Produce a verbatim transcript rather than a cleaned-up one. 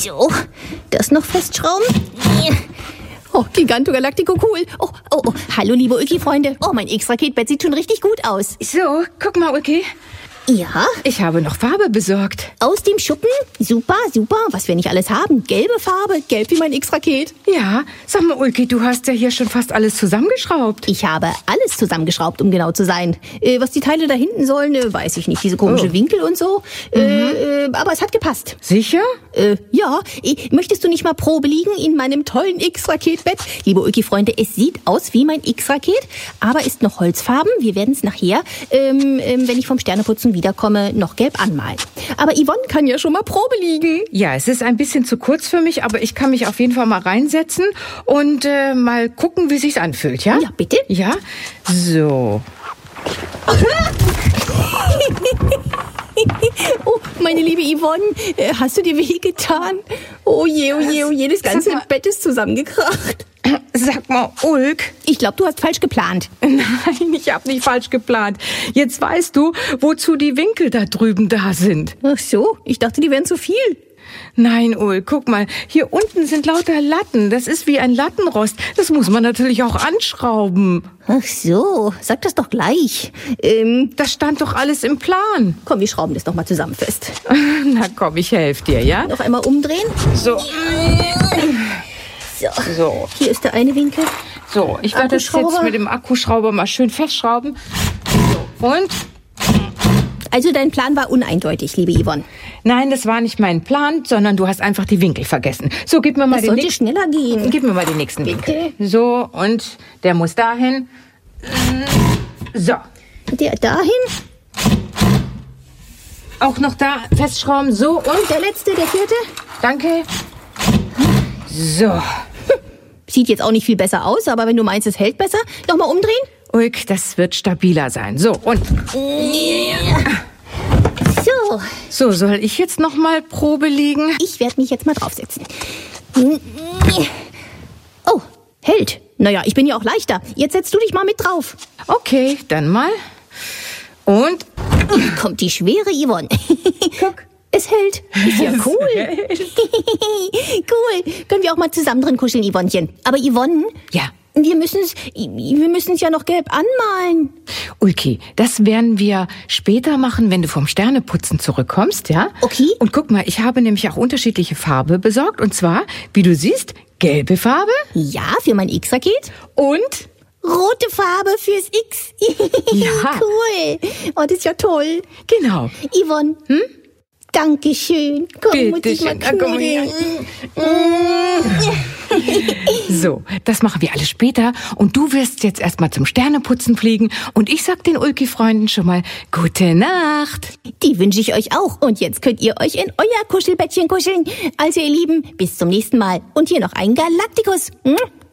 So, das noch festschrauben. Oh, Giganto Galactico, cool. Oh, oh, oh. Hallo, liebe Ulki-Freunde. Oh, mein X-Raketbett sieht schon richtig gut aus. So, guck mal, Ulki. Ja? Ich habe noch Farbe besorgt. Aus dem Schuppen? Super, super. Was wir nicht alles haben. Gelbe Farbe, gelb wie mein X-Raket. Ja, sag mal, Ulki, du hast ja hier schon fast alles zusammengeschraubt. Ich habe alles zusammengeschraubt, um genau zu sein. Äh, was die Teile da hinten sollen, äh, weiß ich nicht. Diese komische Oh. Winkel und so. Mhm. Äh, äh, aber es hat gepasst. Sicher? Äh, ja. Äh, möchtest du nicht mal Probe liegen in meinem tollen X-Raketbett? Liebe Ulki-Freunde, es sieht aus wie mein X-Raket, aber ist noch Holzfarben. Wir werden es nachher, ähm, ähm, wenn ich vom Sterneputzen wiederkomme, noch gelb anmalen. Aber Yvonne kann ja schon mal Probe liegen. Ja, es ist ein bisschen zu kurz für mich, aber ich kann mich auf jeden Fall mal reinsetzen und äh, mal gucken, wie sich's anfühlt, ja? Ja, bitte. Ja? So. Oh, meine liebe Yvonne, äh, hast du dir wehgetan? Oh je, oh je, oh je, das ganze Sag mal- Bett ist zusammengekracht. Sag mal, Ulk. Ich glaube, du hast falsch geplant. Nein, ich habe nicht falsch geplant. Jetzt weißt du, wozu die Winkel da drüben da sind. Ach so, ich dachte, die wären zu viel. Nein, Ulk, guck mal, hier unten sind lauter Latten. Das ist wie ein Lattenrost. Das muss man natürlich auch anschrauben. Ach so, sag das doch gleich. Ähm, Das stand doch alles im Plan. komm, wir schrauben das noch mal zusammen fest. Na komm, ich helfe dir, ja? Noch einmal umdrehen. So, So, so, hier ist der eine Winkel. so. Ich werde das jetzt Akkuschrauber. mit dem Akkuschrauber mal schön festschrauben. So, und? Also dein Plan war uneindeutig, liebe Yvonne. Nein, das war nicht mein Plan, sondern du hast einfach die Winkel vergessen. So, gib mir mal Das den sollte nächsten. schneller gehen. Gib mir mal den nächsten Bitte. Winkel. So, und der muss dahin. So, Der dahin. auch noch da festschrauben. So, und? Der letzte, der vierte. Danke. So. Sieht jetzt auch nicht viel besser aus, aber wenn du meinst, es hält besser, noch mal umdrehen. Ulk, das wird stabiler sein. So, und? So, So, soll ich jetzt noch mal Probe liegen? ich werde mich jetzt mal draufsetzen. Oh, hält. Naja, ich bin ja auch leichter. Jetzt setzt du dich mal mit drauf. Okay, dann mal. Und? Hier kommt die schwere Yvonne. Guck. Es hält. Ist ja cool. Cool. Können wir auch mal zusammen drin kuscheln, Yvonnchen. Aber Yvonne, Ja. wir müssen es wir müssen's ja noch gelb anmalen. Ulki, das werden wir später machen, wenn du vom Sterneputzen zurückkommst, ja? Okay. Und guck mal, ich habe nämlich auch unterschiedliche Farbe besorgt. Und zwar, wie du siehst, gelbe Farbe Ja, für mein X-Raket. und... Rote Farbe fürs X. Ja. Cool. Oh, das ist ja toll. Genau. Yvonne, hm? Dankeschön. Komm, muss ich mal Bitteschön. Na, komm her. knuddeln. So, das machen wir alles später. Und du wirst jetzt erstmal zum Sterneputzen fliegen. Und ich sag den Ulki-Freunden schon mal gute Nacht. Die wünsche ich euch auch. Und jetzt könnt ihr euch in euer Kuschelbettchen kuscheln. Also ihr Lieben, bis zum nächsten Mal. Und hier noch ein Galaktikus. Hm?